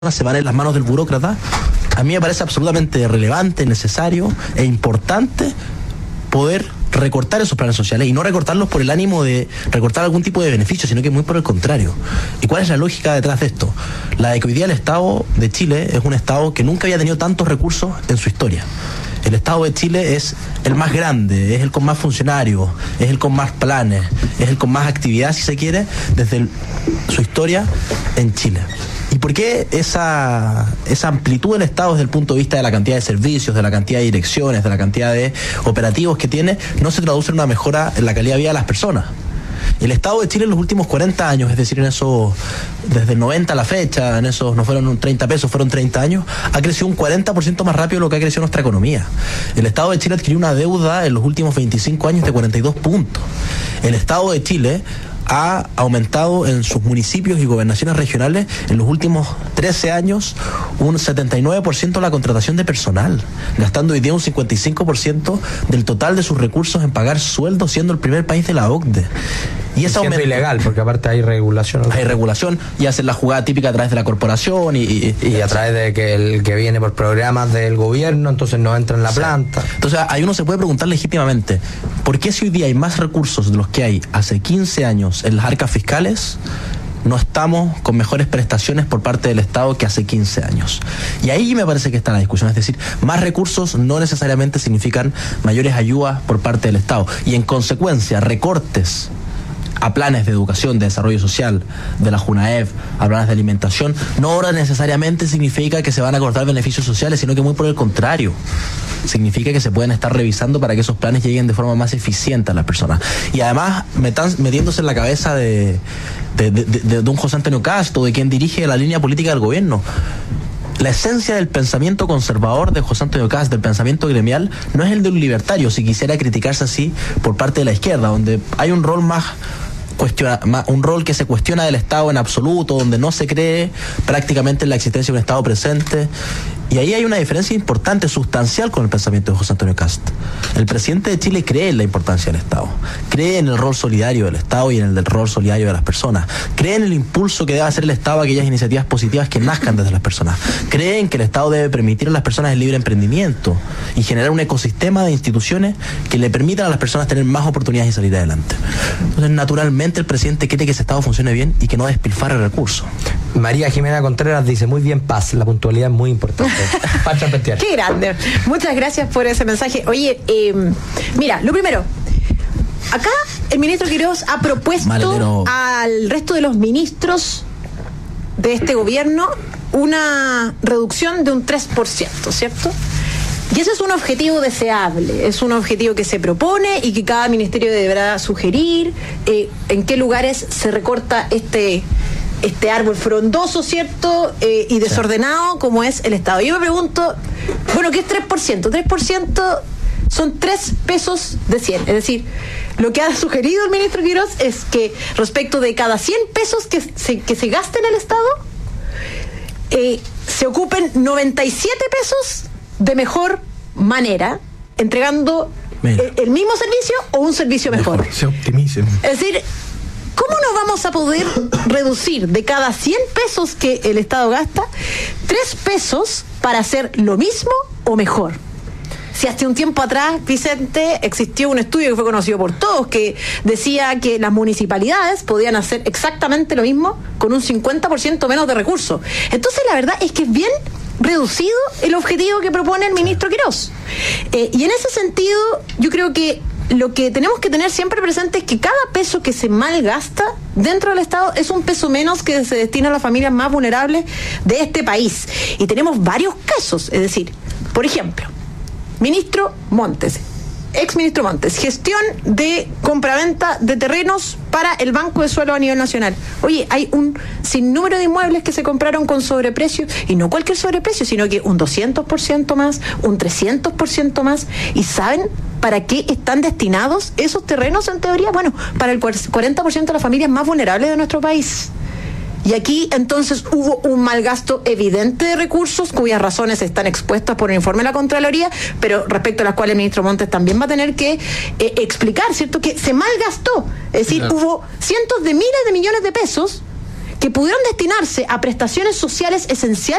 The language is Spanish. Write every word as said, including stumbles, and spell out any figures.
se van en las manos del burócrata, a mí me parece absolutamente relevante, necesario e importante poder recortar esos planes sociales y no recortarlos por el ánimo de recortar algún tipo de beneficio, sino que muy por el contrario. ¿Y cuál es la lógica detrás de esto? La de que hoy día el Estado de Chile es un Estado que nunca había tenido tantos recursos en su historia. El Estado de Chile es el más grande, es el con más funcionarios, es el con más planes, es el con más actividad, si se quiere, desde el, su historia en Chile. ¿Y por qué esa, esa amplitud del Estado desde el punto de vista de la cantidad de servicios, de la cantidad de direcciones, de la cantidad de operativos que tiene, no se traduce en una mejora en la calidad de vida de las personas? El Estado de Chile en los últimos cuarenta años, es decir, en esos, desde el noventa a la fecha, en esos no fueron treinta pesos, fueron treinta años, ha crecido un cuarenta por ciento más rápido de lo que ha crecido nuestra economía. El Estado de Chile adquirió una deuda en los últimos veinticinco años de cuarenta y dos puntos. El Estado de Chile ha aumentado en sus municipios y gobernaciones regionales en los últimos trece años un setenta y nueve por ciento la contratación de personal, gastando hoy día un cincuenta y cinco por ciento del total de sus recursos en pagar sueldos, siendo el primer país de la O C D E. Y esa siempre ilegal, porque aparte hay regulación. Hay regulación y hacen la jugada típica a través de la corporación y, y, y a través de que el que viene por programas del gobierno, entonces no entra en la sí. planta. Entonces ahí uno se puede preguntar legítimamente, ¿por qué si hoy día hay más recursos de los que hay hace quince años en las arcas fiscales, no estamos con mejores prestaciones por parte del Estado que hace quince años? Y ahí me parece que está la discusión, es decir, más recursos no necesariamente significan mayores ayudas por parte del Estado y en consecuencia recortes a planes de educación, de desarrollo social, de la JUNAEV, a planes de alimentación, no ahora necesariamente significa que se van a cortar beneficios sociales, sino que muy por el contrario, significa que se pueden estar revisando para que esos planes lleguen de forma más eficiente a las personas. Y además, metan, metiéndose en la cabeza de, de, de, de, de un José Antonio Castro, de quien dirige la línea política del gobierno. La esencia del pensamiento conservador de José Antonio Cast, del pensamiento gremial, no es el de un libertario, si quisiera criticarse así por parte de la izquierda, donde hay un rol más Cuestiona, un rol que se cuestiona del Estado en absoluto, donde no se cree prácticamente en la existencia de un Estado presente. Y ahí hay una diferencia importante, sustancial con el pensamiento de José Antonio Cast. El presidente de Chile cree en la importancia del Estado, cree en el rol solidario del Estado y en el del rol solidario de las personas, cree en el impulso que debe hacer el Estado a aquellas iniciativas positivas que nazcan desde las personas, cree en que el Estado debe permitir a las personas el libre emprendimiento y generar un ecosistema de instituciones que le permitan a las personas tener más oportunidades y salir adelante. Entonces, naturalmente, el presidente quiere que ese Estado funcione bien y que no despilfarre recursos. María Jimena Contreras dice, muy bien, Paz, la puntualidad es muy importante. Qué grande. Muchas gracias por ese mensaje. Oye, eh, mira, lo primero, acá el ministro Quirós ha propuesto Maletero. al resto de los ministros de este gobierno una reducción de un tres por ciento, ¿cierto? Y ese es un objetivo deseable, es un objetivo que se propone y que cada ministerio deberá sugerir eh, en qué lugares se recorta este... este árbol frondoso, ¿cierto? Eh, y desordenado como es el Estado. Yo me pregunto, bueno, ¿qué es tres por ciento? tres por ciento son tres pesos de cien. Es decir, lo que ha sugerido el ministro Quirós es que respecto de cada cien pesos que se, que se gaste en el Estado, eh, se ocupen noventa y siete pesos de mejor manera, entregando el, el mismo servicio o un servicio mejor. Mejor, se optimicen. Es decir, ¿cómo no vamos a poder reducir de cada cien pesos que el Estado gasta, tres pesos para hacer lo mismo o mejor? Si hace un tiempo atrás, Vicente, existió un estudio que fue conocido por todos, que decía que las municipalidades podían hacer exactamente lo mismo con un cincuenta por ciento menos de recursos. Entonces, la verdad es que es bien reducido el objetivo que propone el ministro Quirós. Eh, y en ese sentido, yo creo que lo que tenemos que tener siempre presente es que cada peso que se malgasta dentro del Estado es un peso menos que se destina a las familias más vulnerables de este país. Y tenemos varios casos, es decir, por ejemplo, ministro Montes, ex ministro Montes, gestión de compraventa de terrenos para el Banco de Suelo a nivel nacional. Oye, hay un sinnúmero de inmuebles que se compraron con sobreprecio, y no cualquier sobreprecio, sino que un doscientos por ciento más, un trescientos por ciento más. ¿Y saben para qué están destinados esos terrenos en teoría? Bueno, para el cuarenta por ciento de las familias más vulnerables de nuestro país. Y aquí entonces hubo un mal gasto evidente de recursos, cuyas razones están expuestas por el informe de la Contraloría, pero respecto a las cuales el ministro Montes también va a tener que eh, explicar, ¿cierto?, que se malgastó. Es decir, claro, hubo cientos de miles de millones de pesos que pudieron destinarse a prestaciones sociales esenciales